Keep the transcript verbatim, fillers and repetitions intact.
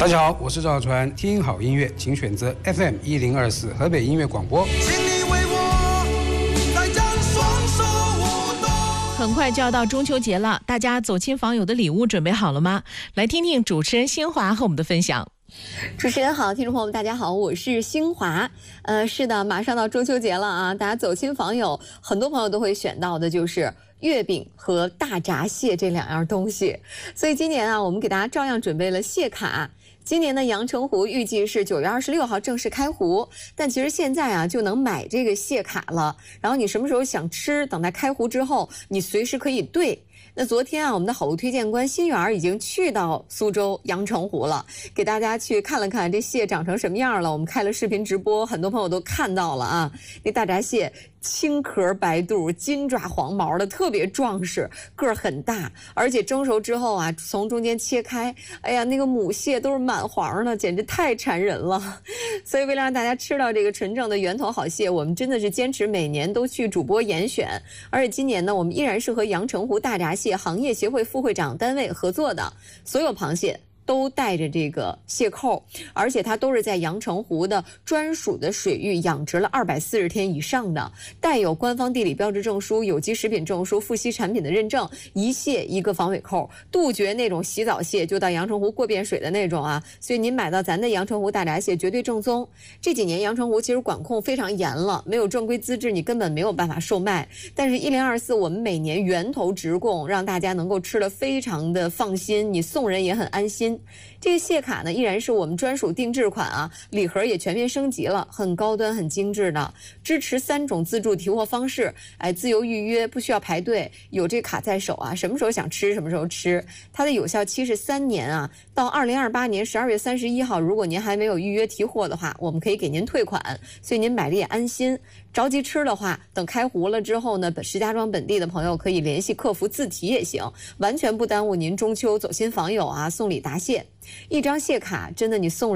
大家好，我是赵传，听好音乐，请选择 F M 一零二四河北音乐广播。 很快就要到中秋节了，大家走亲访友的礼物准备好了吗？来听听主持人新华和我们的分享。 主持人好，听众朋友们大家好，我是新华。呃，是的，马上到中秋节了啊，大家走亲访友，很多朋友都会选到的就是月饼和大闸蟹这两样东西。所以今年啊，我们给大家照样准备了蟹卡。今年的阳澄湖预计是九月二十六号正式开湖，但其实现在啊就能买这个蟹卡了。然后你什么时候想吃，等待开湖之后，你随时可以兑。那昨天啊，我们的好物推荐官新源已经去到苏州阳澄湖了，给大家去看了看这蟹长成什么样了。我们开了视频直播，很多朋友都看到了啊。那大闸蟹青壳白肚，金爪黄毛的，特别壮实，个儿很大，而且蒸熟之后啊，从中间切开，哎呀，那个母蟹都是满黄的，简直太馋人了。所以为了让大家吃到这个纯正的源头好蟹，我们真的是坚持每年都去主播严选，而且今年呢，我们依然是和阳澄湖大闸蟹行业协会副会长单位合作的，所有螃蟹都带着这个蟹扣，而且它都是在阳澄湖的专属的水域养殖了二百四十天以上的，带有官方地理标志证书、有机食品证书、富硒产品的认证，一蟹一个防尾扣，杜绝那种洗澡蟹就到阳澄湖过遍水的那种啊。所以您买到咱的阳澄湖大闸蟹绝对正宗。这几年阳澄湖其实管控非常严了，没有正规资质你根本没有办法售卖。但是一零二四我们每年源头直供，让大家能够吃得非常的放心，你送人也很安心。这个蟹卡呢，依然是我们专属定制款啊，礼盒也全面升级了，很高端、很精致的，支持三种自助提货方式，哎，自由预约，不需要排队，有这卡在手啊，什么时候想吃什么时候吃。它的有效期是三年啊，到二零二八年十二月三十一号，如果您还没有预约提货的话，我们可以给您退款，所以您买的也安心。着急吃的话，等开湖了之后呢，石家庄本地的朋友可以联系客服自提也行，完全不耽误您中秋走亲访友啊，送礼答谢。一张蟹卡真的你送人